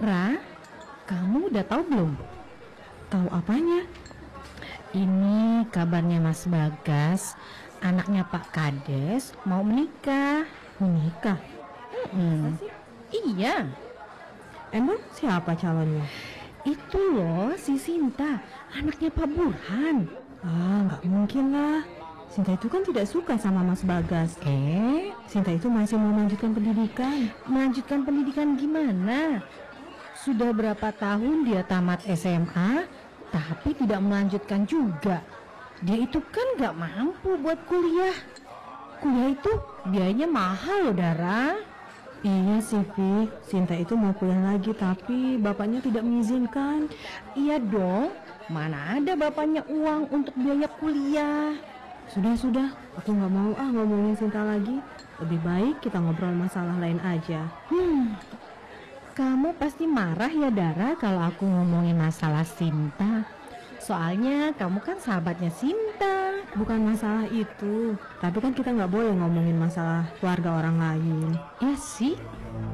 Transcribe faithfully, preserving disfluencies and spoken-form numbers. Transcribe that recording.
Ra, kamu udah tahu belum? Tahu apanya? Ini kabarnya Mas Bagas, anaknya Pak Kades mau menikah. Menikah? Hmm, iya. Emang siapa calonnya? Itu loh si Sinta, anaknya Pak Burhan. Ah, nggak mungkin lah. Sinta itu kan tidak suka sama Mas Bagas. Eh, Sinta itu masih mau melanjutkan pendidikan. melanjutkan pendidikan gimana? Sudah berapa tahun dia tamat S M A, tapi tidak melanjutkan juga. Dia itu kan gak mampu buat kuliah. Kuliah itu biayanya mahal loh, Dara. Iya sih, Vi. Sinta itu mau kuliah lagi, tapi bapaknya tidak mengizinkan. Iya dong, mana ada bapaknya uang untuk biaya kuliah. Sudah-sudah, aku nggak mau ah ngomongin Sinta lagi. Lebih baik kita ngobrol masalah lain aja. Hmm, kamu pasti marah ya Dara kalau aku ngomongin masalah Sinta. Soalnya kamu kan sahabatnya Sinta. Bukan masalah itu, tapi kan kita nggak boleh ngomongin masalah keluarga orang lain. Ya sih,